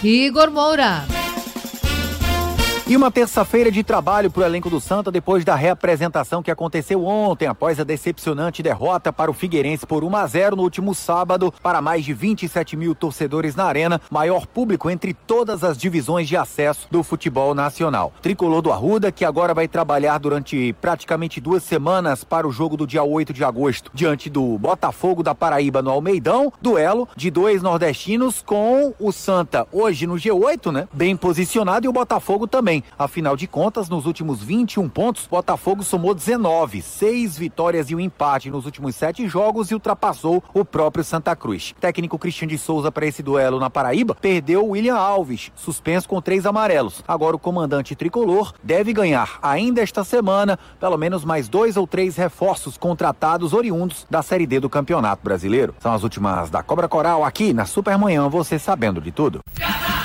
Igor Moura. E uma terça-feira de trabalho para o elenco do Santa depois da reapresentação que aconteceu ontem, após a decepcionante derrota para o Figueirense por 1-0 no último sábado, para mais de 27 mil torcedores na arena, maior público entre todas as divisões de acesso do futebol nacional. Tricolor do Arruda, que agora vai trabalhar durante praticamente 2 semanas para o jogo do dia 8 de agosto, diante do Botafogo da Paraíba no Almeidão, duelo de 2 nordestinos com o Santa hoje no G8, né? Bem posicionado, e o Botafogo também. Afinal de contas, nos últimos 21 pontos, Botafogo somou 19, 6 vitórias e um empate nos últimos 7 jogos e ultrapassou o próprio Santa Cruz. Técnico Cristian de Souza para esse duelo na Paraíba perdeu o William Alves, suspenso com 3 amarelos. Agora o comandante tricolor deve ganhar ainda esta semana pelo menos mais 2 ou 3 reforços contratados oriundos da Série D do Campeonato Brasileiro. São as últimas da Cobra Coral aqui na Supermanhã, você sabendo de tudo.